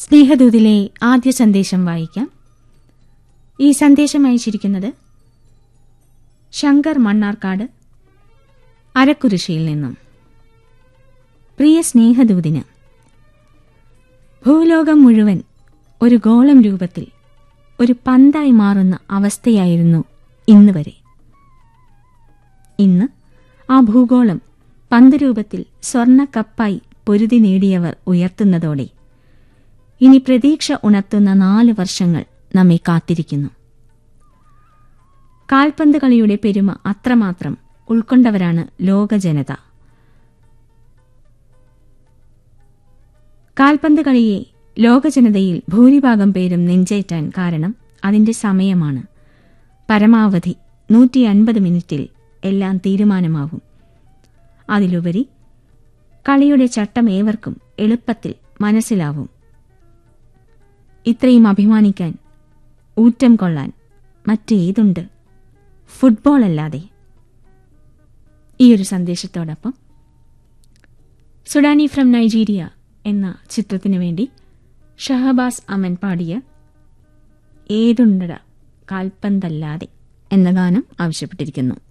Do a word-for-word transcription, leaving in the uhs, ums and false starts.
സ്നേഹദൂതിലെ ആദ്യ സന്ദേശം വായിക്കാം. ഈ സന്ദേശം അയച്ചിരിക്കുന്നത് ശങ്കർ മണ്ണാർക്കാട് അരക്കുരിശിയിൽ നിന്നും. പ്രിയ സ്നേഹദൂതിന്, ഭൂലോകം മുഴുവൻ ഒരു ഗോളം രൂപത്തിൽ ഒരു പന്തായി മാറുന്ന അവസ്ഥയായിരുന്നു ഇന്ന് വരെ. ഇന്ന് ആ ഭൂഗോളം പന്ത് രൂപത്തിൽ സ്വർണ്ണ കപ്പായി പൊരുതി നേടിയവർ ഉയർത്തുന്നതോടെ ഇനി പ്രതീക്ഷ ഉണർത്തുന്ന നാല് വർഷങ്ങൾ നമ്മെ കാത്തിരിക്കുന്നു. കാൽപന്ത് കളിയുടെ പെരുമ അത്രമാത്രം ഉൾക്കൊണ്ടവരാണ് ലോക ജനത. കാൽപന്ത് കളിയെ ലോക ജനതയിൽ ഭൂരിഭാഗം പേരും നെഞ്ചേറ്റാൻ കാരണം അതിന്റെ സമയമാണ്. പരമാവധി നൂറ്റി അൻപത് മിനിറ്റിൽ എല്ലാം തീരുമാനമാവും. അതിലുപരി കളിയുടെ ചട്ടം ഏവർക്കും എളുപ്പത്തിൽ മനസ്സിലാവും. ഇത്രയും അഭിമാനിക്കാൻ, ഊറ്റം കൊള്ളാൻ മറ്റേതുണ്ട് ഫുട്ബോൾ അല്ലാതെ? ഈയൊരു സന്ദേശത്തോടൊപ്പം സുഡാനി ഫ്രം നൈജീരിയ എന്ന ചിത്രത്തിനു വേണ്ടി ഷഹബാസ് അമൻ പാടിയ ഏതുണ്ടട കാൽപന്തല്ലാതെ എന്ന ഗാനം ആവശ്യപ്പെട്ടിരിക്കുന്നു.